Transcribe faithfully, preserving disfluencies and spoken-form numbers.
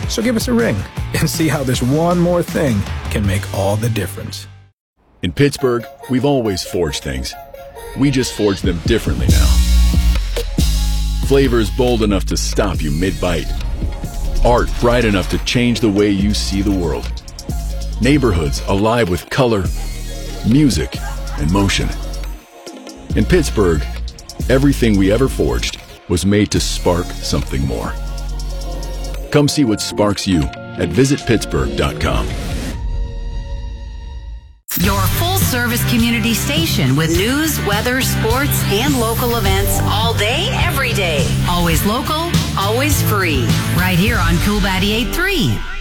So give us a ring and see how this one more thing can make all the difference. In Pittsburgh, we've always forged things. We just forge them differently now. Flavors bold enough to stop you mid-bite. Art bright enough to change the way you see the world. Neighborhoods alive with color, music, and motion. In Pittsburgh, everything we ever forged was made to spark something more. Come see what sparks you at visit pittsburgh dot com. Your full-service community station with news, weather, sports, and local events all day, every day. Always local, always free. Right here on Cool ninety-eight point three.